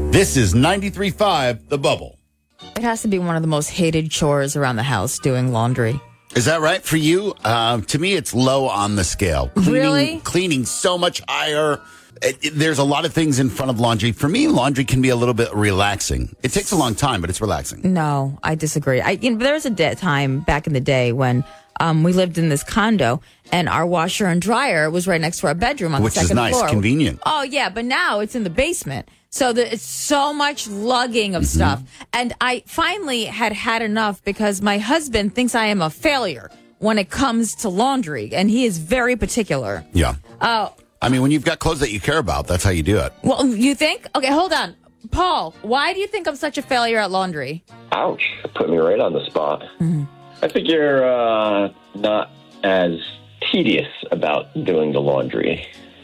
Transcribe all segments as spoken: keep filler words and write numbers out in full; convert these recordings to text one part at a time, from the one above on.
This is ninety-three point five The Bubble. It has to be one of the most hated chores around the house, doing laundry. Is that right for you? Uh, to me, it's low on the scale. Cleaning, Really? Cleaning so much higher. It, it, there's a lot of things in front of laundry. For me, laundry can be a little bit relaxing. It takes a long time, but it's relaxing. No, I disagree. I, you know, there was a day, time back in the day when um, we lived in this condo, and our washer and dryer was right next to our bedroom on Which the is second nice, floor. convenient. Oh, yeah, but now it's in the basement. So the, it's so much lugging of Mm-hmm. stuff. And I finally had had enough because my husband thinks I am a failure when it comes to laundry, and he is very particular. Yeah. Oh, I mean, when you've got clothes that you care about, that's how you do it. well, you think? Okay, hold on. Paul, why do you think I'm such a failure at laundry? Ouch. Put me right on the spot. Mm-hmm. I think you're uh, not as tedious about doing the laundry.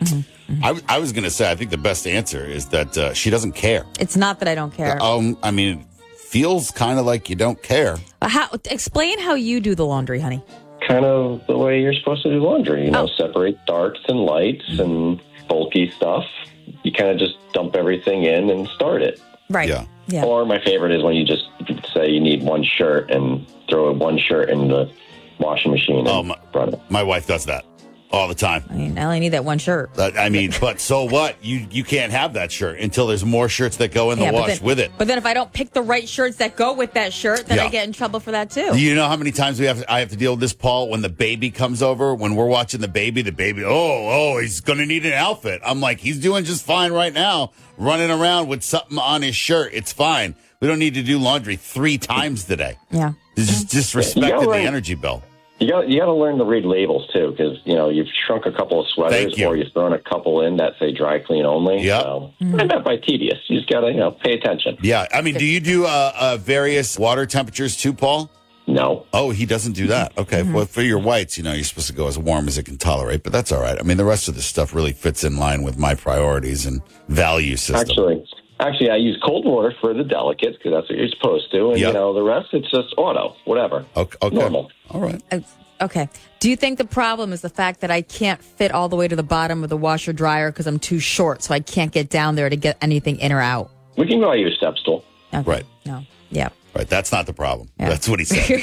I, I was going to say, I think the best answer is that uh, she doesn't care. It's not that I don't care. Um, I mean, it feels kind of like you don't care. Uh, How, explain how you do the laundry, honey. Kind of the way you're supposed to do laundry. You know, Oh. separate darks and lights and bulky stuff. You kind of just dump everything in and start it. Right. Yeah. Yeah. Or my favorite is when you just say you need one shirt and throw one shirt in the washing machine and Oh, my- run it. My wife does that all the time. I mean, I only need that one shirt. Uh, I mean, but so what? You you can't have that shirt until there's more shirts that go in the Yeah, but wash then- with it. But then if I don't pick the right shirts that go with that shirt, then Yeah. I get in trouble for that too. Do you know how many times we have I have to deal with this, Paul, when the baby comes over, when we're watching the baby, the baby, oh, oh, he's going to need an outfit. I'm like, he's doing just fine right now, running around with something on his shirt. It's fine. We don't need to do laundry three times today. Yeah. It's just disrespecting Yeah, the right. energy bill. You got you got to learn to read labels too, because you know you've shrunk a couple of Thank sweaters, you. or you've thrown a couple in that say dry clean only. Yep. So I meant by tedious. You just got to you know pay attention. Yeah. I mean, do you do uh, uh, various water temperatures too, Paul? No, Oh, he doesn't do that. Okay. Well, for your whites, you know, you're supposed to go as warm as it can tolerate, but that's all right. I mean, the rest of the stuff really fits in line with my priorities and value system. actually, actually, I use cold water for the delicates because that's what you're supposed to, and Yep. you know the rest it's just auto, whatever. Okay. okay. Normal. All right. Uh, Okay. Do you think the problem is the fact that I can't fit all the way to the bottom of the washer dryer because I'm too short, so I can't get down there to get anything in or out? We can buy you a step stool. Okay. Right. No. Yeah. Right. That's not the problem. Yeah. That's what he said.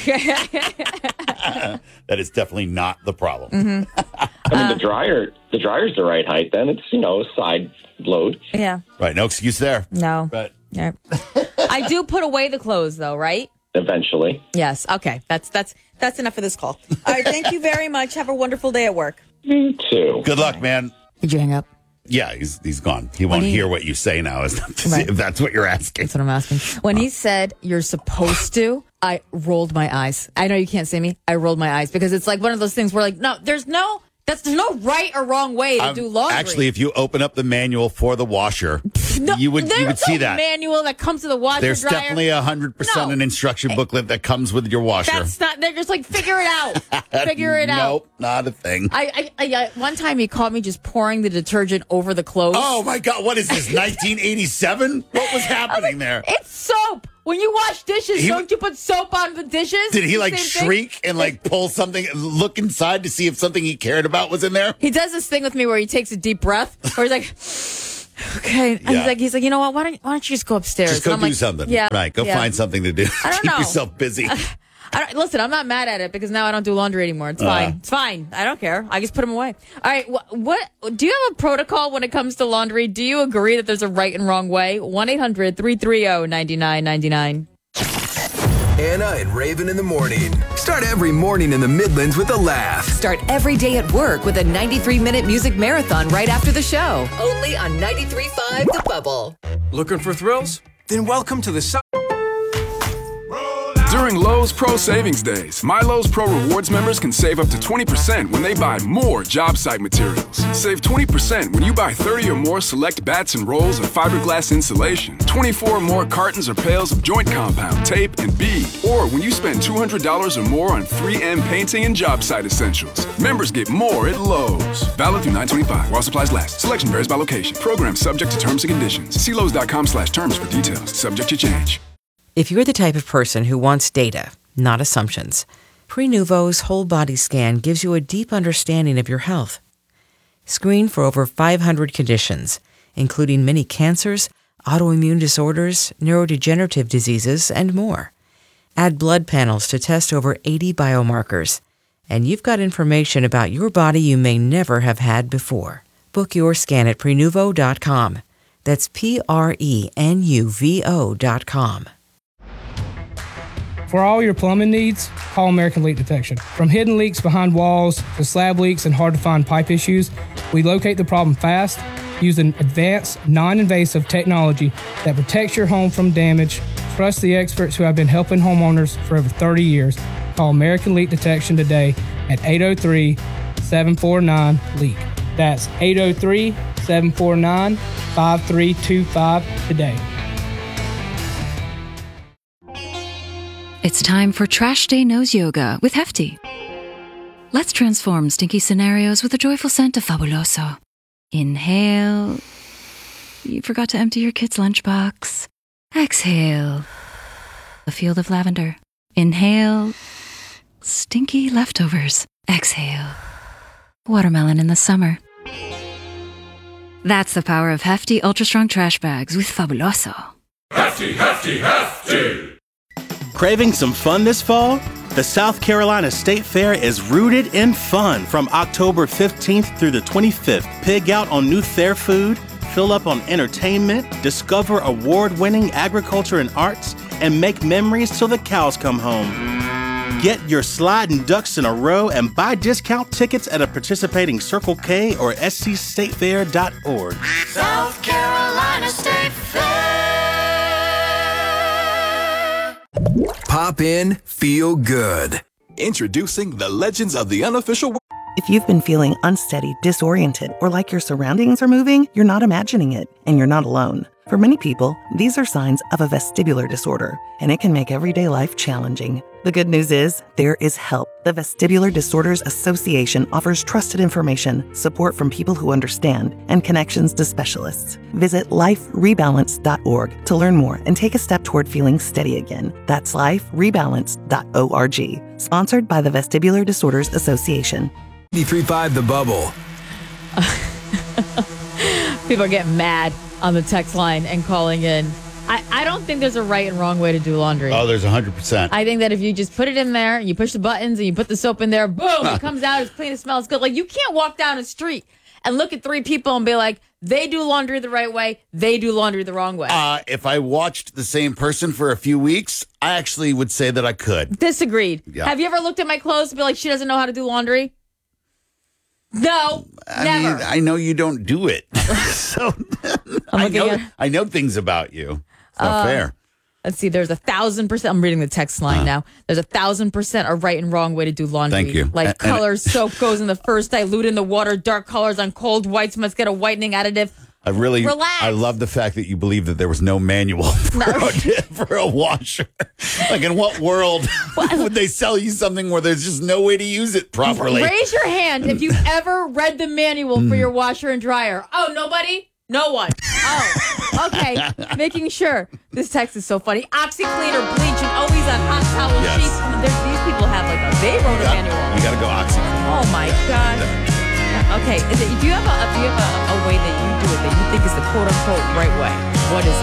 That is definitely not the problem. Mm-hmm. I mean the dryer, the dryer's the right height. Then it's you know a side load. Yeah. Right. No excuse there. No. But Yeah. I do put away the clothes though, right? Eventually, Yes. Okay. That's that's that's enough for this call. All right. Thank you very much. Have a wonderful day at work. me too. good luck, man. Did you hang up? Yeah, he's he's gone. He won't he- hear what you say now. Is that to see Right. if that's what you're asking? That's what I'm asking. When he said you're supposed to, I rolled my eyes. I know you can't see me. I rolled my eyes because it's like one of those things where like, no, there's no, that's there's no right or wrong way to Um, do laundry. Actually, if you open up the manual for the washer, no, you would you there's would see no that. manual that comes to the washer There's dryer. definitely a hundred percent No. an instruction booklet that comes with your washer. That's not. They're just like figure it out. Figure it out. Nope, not a thing. I, I, I, I one time he caught me just pouring the detergent over the clothes. Oh my God! What is this? nineteen eighty-seven? What was happening there? It's soap. When you wash dishes, He- don't you put soap on the dishes? Did he The like same thing? shriek and like pull something, look inside to see if something he cared about was in there? He does this thing with me where he takes a deep breath, where he's like, okay. And Yeah. he's like, he's like, you know what? Why don't, why don't you just go upstairs? Just go And do I'm like, something. Yeah. Right. Go yeah. find something to do. I don't Keep know. yourself busy. I don't, listen, I'm not mad at it because now I don't do laundry anymore. It's fine. Uh. It's fine. I don't care. I just put them away. All right. Wh- what do you have a protocol when it comes to laundry? Do you agree that there's a right and wrong way? one eight hundred three three zero nine nine nine nine. Anna and Raven in the morning. Start every morning in the Midlands with a laugh. Start every day at work with a ninety-three minute music marathon right after the show. Only on ninety-three point five The Bubble. Looking for thrills? Then welcome to the South. During Lowe's Pro Savings Days, My Lowe's Pro Rewards members can save up to twenty percent when they buy more job site materials. Save twenty percent when you buy thirty or more select bats and rolls of fiberglass insulation, twenty-four or more cartons or pails of joint compound, tape, and bead, or when you spend two hundred dollars or more on three M painting and job site essentials. Members get more at Lowe's. Valid through nine twenty-five while supplies last. Selection varies by location. Program subject to terms and conditions. See Lowe's.com slash terms for details. Subject to change. If you're the type of person who wants data, not assumptions, Prenuvo's whole body scan gives you a deep understanding of your health. Screen for over five hundred conditions, including many cancers, autoimmune disorders, neurodegenerative diseases, and more. Add blood panels to test over eighty biomarkers. And you've got information about your body you may never have had before. Book your scan at prenuvo dot com. That's P R E N U V O dot com. For all your plumbing needs, call American Leak Detection. From hidden leaks behind walls to slab leaks and hard-to-find pipe issues, we locate the problem fast using advanced, non-invasive technology that protects your home from damage. Trust the experts who have been helping homeowners for over thirty years. Call American Leak Detection today at eight oh three, seven four nine, leak. That's eight oh three, seven four nine, five three two five today. It's time for Trash Day Nose Yoga with Hefty. Let's transform stinky scenarios with a joyful scent of Fabuloso. Inhale. You forgot to empty your kid's lunchbox. Exhale. A field of lavender. Inhale. Stinky leftovers. Exhale. Watermelon in the summer. That's the power of Hefty Ultra Strong Trash Bags with Fabuloso. Hefty, hefty, hefty! Craving some fun this fall? The South Carolina State Fair is rooted in fun from October fifteenth through the twenty-fifth. Pig out on new fair food, fill up on entertainment, discover award-winning agriculture and arts, and make memories till the cows come home. Get your sliding ducks in a row and buy discount tickets at a participating Circle K or S C state fair dot org. South Carolina State Fair. Pop in, feel good. Introducing the Legends of the Unofficial. If you've been feeling unsteady, disoriented, or like your surroundings are moving, you're not imagining it, and you're not alone. For many people, these are signs of a vestibular disorder, and it can make everyday life challenging. The good news is, there is help. The Vestibular Disorders Association offers trusted information, support from people who understand, and connections to specialists. Visit life rebalance dot org to learn more and take a step toward feeling steady again. That's life rebalance dot org. Sponsored by the Vestibular Disorders Association. ninety-three point five The Bubble. People are getting mad on the text line and calling in. I, I don't think there's a right and wrong way to do laundry. Oh, there's one hundred percent. I think that if you just put it in there, you push the buttons, and you put the soap in there, boom, it comes out, it's clean, it smells good. Like, you can't walk down a street and look at three people and be like, they do laundry the right way, they do laundry the wrong way. Uh, if I watched the same person for a few weeks, I actually would say that I could. Disagreed. Yeah. Have you ever looked at my clothes and be like, she doesn't know how to do laundry? No, I never. mean, I know you don't do it. so I know, at- I know things about you. It's not Uh, fair. Let's see. There's a thousand percent. I'm reading the text line Uh. now. There's a thousand percent a right and wrong way to do laundry. Thank you. Like And- and- colors, soap goes in the first, dilute in the water. Dark colors on cold whites must get a whitening additive. I really, Relax. I love the fact that you believe that there was no manual for, a, for a washer. Like, in what world would they sell you something where there's just no way to use it properly? Raise your hand if you've ever read the manual for your washer and dryer. Oh, nobody? No one. Oh, okay. Making sure. This text is so funny. OxyClean or bleach and always on hot towel Yes. sheets. There's, these people have like a, they wrote a You manual. got to go OxyClean. Oh my God. Okay. Is it, do you have a do you have a, a way that you do it that you think is the quote unquote right way? What is